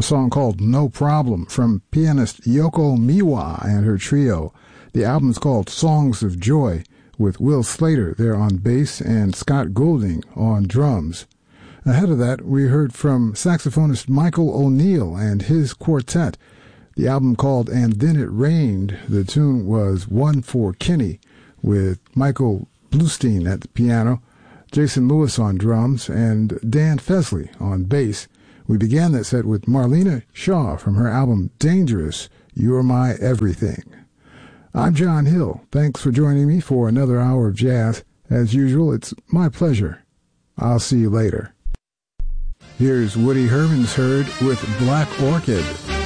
a song called No Problem from pianist Yoko Miwa and her trio. The album's called Songs of Joy, with Will Slater there on bass and Scott Goulding on drums. Ahead of that, we heard from saxophonist Michael O'Neill and his quartet. The album called And Then It Rained. The tune was One for Kenny, with Michael Bluestein at the piano, Jason Lewis on drums, and Dan Fesley on bass. We began that set with Marlena Shaw from her album Dangerous, You're My Everything. I'm John Hill. Thanks for joining me for another hour of jazz. As usual, it's my pleasure. I'll see you later. Here's Woody Herman's Herd with Black Orchid.